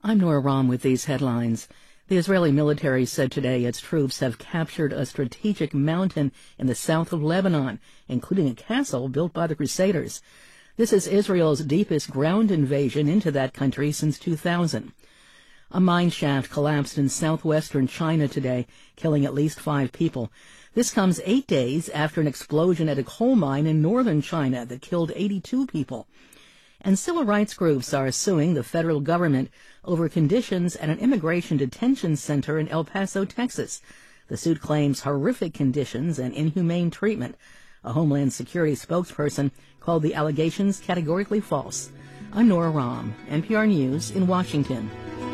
I'm Nora Rahm with these headlines. The Israeli military said today its troops have captured a strategic mountain in the south of Lebanon, including a castle built by the Crusaders. This is Israel's deepest ground invasion into that country since 2000. A mine shaft collapsed in southwestern China today, killing at least 5 people. This comes 8 days after an explosion at a coal mine in northern China that killed 82 people. And civil rights groups are suing the federal government over conditions at an immigration detention center in El Paso, Texas. The suit claims horrific conditions and inhumane treatment. A Homeland Security spokesperson called the allegations categorically false. I'm Nora Rahm, NPR News in Washington.